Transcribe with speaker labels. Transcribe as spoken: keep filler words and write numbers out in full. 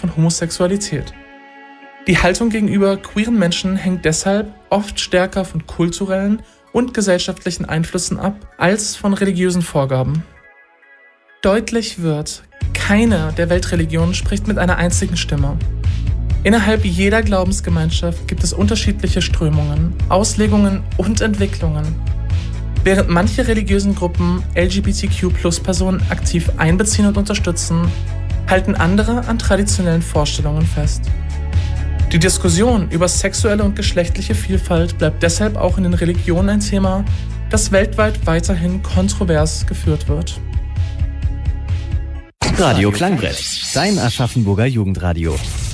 Speaker 1: von Homosexualität. Die Haltung gegenüber queeren Menschen hängt deshalb oft stärker von kulturellen und gesellschaftlichen Einflüssen ab als von religiösen Vorgaben. Deutlich wird, keine der Weltreligionen spricht mit einer einzigen Stimme. Innerhalb jeder Glaubensgemeinschaft gibt es unterschiedliche Strömungen, Auslegungen und Entwicklungen. Während manche religiösen Gruppen L G B T Q Plus Personen aktiv einbeziehen und unterstützen, halten andere an traditionellen Vorstellungen fest. Die Diskussion über sexuelle und geschlechtliche Vielfalt bleibt deshalb auch in den Religionen ein Thema, das weltweit weiterhin kontrovers geführt wird.
Speaker 2: Radio Klangbrett, dein Aschaffenburger Jugendradio.